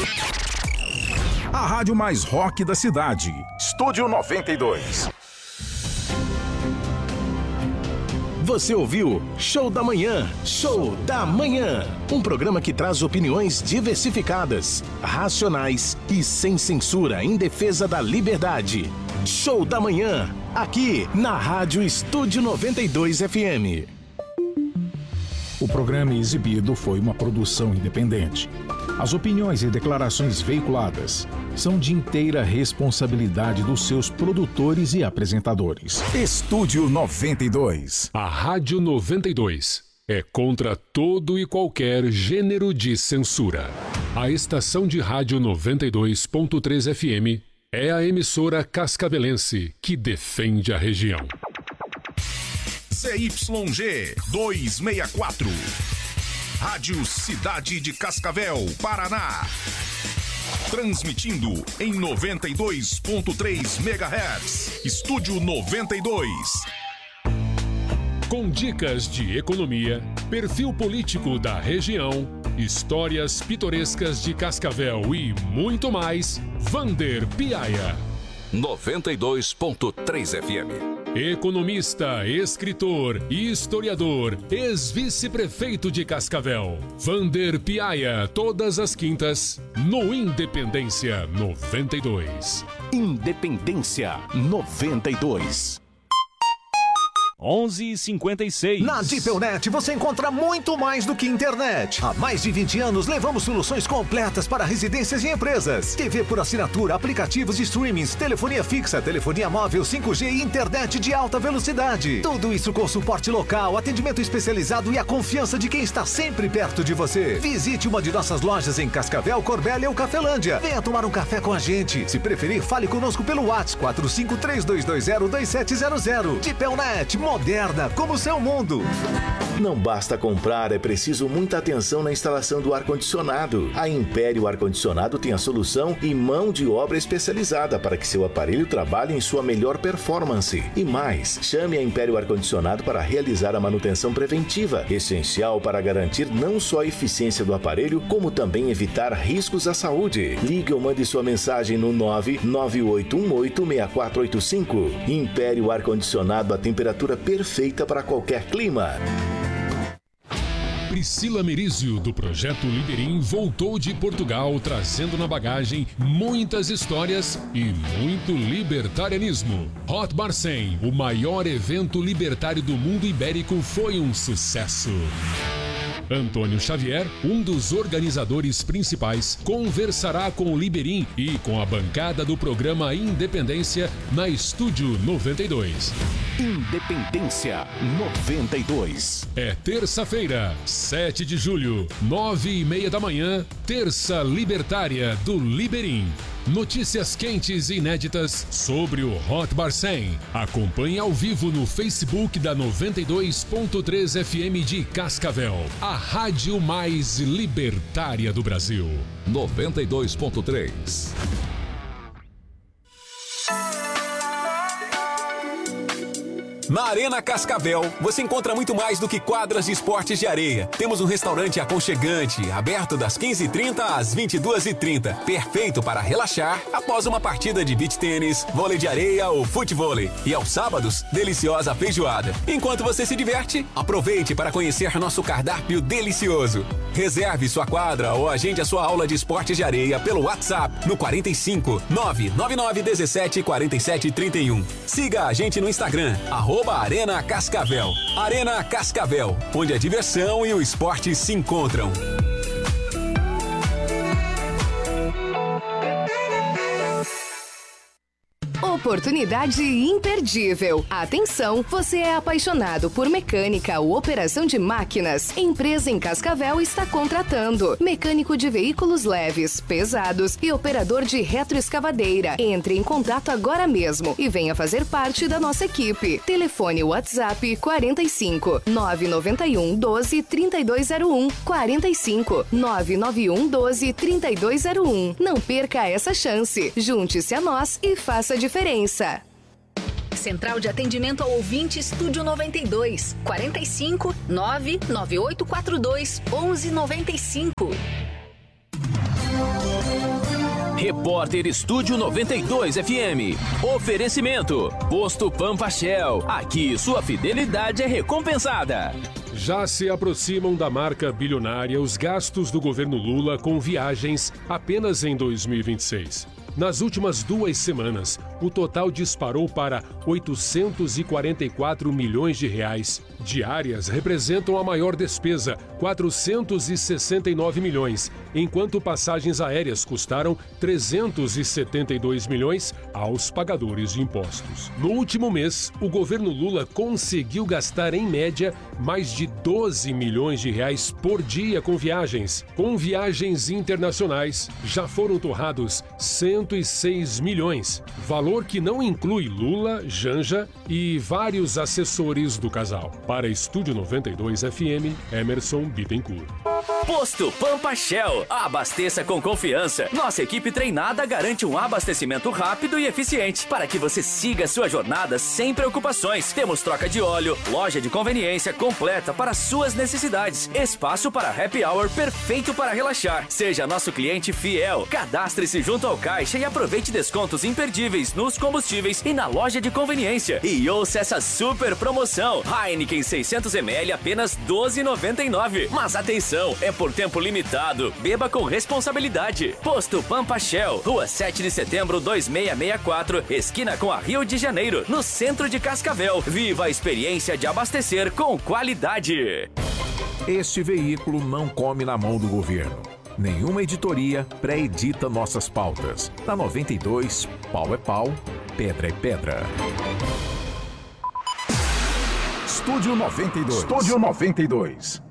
A rádio mais rock da cidade. Estúdio 92. Você ouviu Show da Manhã, Show da Manhã. Um programa que traz opiniões diversificadas, racionais e sem censura em defesa da liberdade. Show da Manhã, aqui na Rádio Estúdio 92 FM. O programa exibido foi uma produção independente. As opiniões e declarações veiculadas são de inteira responsabilidade dos seus produtores e apresentadores. Estúdio 92. A Rádio 92 é contra todo e qualquer gênero de censura. A estação de rádio 92.3 FM é a emissora cascavelense que defende a região. CYG 264. Rádio Cidade de Cascavel, Paraná. Transmitindo em 92.3 MHz. Estúdio 92. Com dicas de economia, perfil político da região, histórias pitorescas de Cascavel e muito mais, Vander Piaia. 92.3 FM. Economista, escritor e historiador, ex-vice-prefeito de Cascavel, Vander Piaia, todas as quintas, no Independência 92. Independência 92. 11h56. Na DeepelNet você encontra muito mais do que internet. Há mais de 20 anos levamos soluções completas para residências e empresas. TV por assinatura, aplicativos de streamings, telefonia fixa, telefonia móvel, 5G e internet de alta velocidade. Tudo isso com suporte local, atendimento especializado e a confiança de quem está sempre perto de você. Visite uma de nossas lojas em Cascavel, Corbélia ou Cafelândia. Venha tomar um café com a gente. Se preferir, fale conosco pelo WhatsApp 4532202700. DeepelNet, moderna como o seu mundo. Não basta comprar, é preciso muita atenção na instalação do ar-condicionado. A Império Ar-Condicionado tem a solução e mão de obra especializada para que seu aparelho trabalhe em sua melhor performance. E mais, chame a Império Ar-Condicionado para realizar a manutenção preventiva, essencial para garantir não só a eficiência do aparelho, como também evitar riscos à saúde. Ligue ou mande sua mensagem no 998186485. Império Ar-Condicionado, a temperatura perfeita para qualquer clima. Priscila Merizio, do Projeto Liberim, voltou de Portugal trazendo na bagagem muitas histórias e muito libertarianismo. Hot Bar 100, o maior evento libertário do mundo ibérico, foi um sucesso. Antônio Xavier, um dos organizadores principais, conversará com o Liberim e com a bancada do programa Independência na Estúdio 92. Independência 92. É terça-feira, 7 de julho, 9h30 da manhã, Terça Libertária do Liberim. Notícias quentes e inéditas sobre o Hot Bar 100. Acompanhe ao vivo no Facebook da 92.3 FM de Cascavel, a rádio mais libertária do Brasil. 92.3. Na Arena Cascavel, você encontra muito mais do que quadras de esportes de areia. Temos um restaurante aconchegante, aberto das 15h30 às 22h30. Perfeito para relaxar após uma partida de beach tênis, vôlei de areia ou futevôlei. E aos sábados, deliciosa feijoada. Enquanto você se diverte, aproveite para conhecer nosso cardápio delicioso. Reserve sua quadra ou agende a sua aula de esportes de areia pelo WhatsApp no 45 999 17 47 31. Siga a gente no Instagram, @Arena Cascavel. Arena Cascavel, onde a diversão e o esporte se encontram. Oportunidade imperdível. Atenção, você é apaixonado por mecânica ou operação de máquinas? Empresa em Cascavel está contratando mecânico de veículos leves, pesados e operador de retroescavadeira. Entre em contato agora mesmo e venha fazer parte da nossa equipe. Telefone WhatsApp 45 991 12 3201 45 991 12 3201. Não perca essa chance. Junte-se a nós e faça a diferença. Central de Atendimento ao Ouvinte Estúdio 92 45 99842 1195. Repórter Estúdio 92 FM. Oferecimento. Posto Pampa Shell. Aqui sua fidelidade é recompensada. Já se aproximam da marca bilionária os gastos do governo Lula com viagens apenas em 2026. Nas últimas 2 semanas, o total disparou para 844 milhões de reais. Diárias representam a maior despesa, 469 milhões, enquanto passagens aéreas custaram 372 milhões aos pagadores de impostos. No último mês, o governo Lula conseguiu gastar, em média, mais de 12 milhões de reais por dia com viagens. Com viagens internacionais, já foram torrados 106 milhões, valor que não inclui Lula, Janja e vários assessores do casal. Para Estúdio 92 FM, Emerson Bittencourt. Posto Pampa Shell. Abasteça com confiança. Nossa equipe treinada garante um abastecimento rápido e eficiente para que você siga sua jornada sem preocupações. Temos troca de óleo, loja de conveniência completa para suas necessidades, espaço para happy hour perfeito para relaxar. Seja nosso cliente fiel. Cadastre-se junto ao caixa e aproveite descontos imperdíveis nos combustíveis e na loja de conveniência. E ouça essa super promoção. Heineken 600ml apenas R$ 12,99. Mas atenção, é por tempo limitado. Beba com responsabilidade. Posto Pampa Shell, Rua 7 de Setembro 2664, esquina com a Rio de Janeiro, no centro de Cascavel. Viva a experiência de abastecer com qualidade. Este veículo não come na mão do governo. Nenhuma editoria pré-edita nossas pautas. Na 92, pau é pau, pedra é pedra. Estúdio 92. Estúdio 92.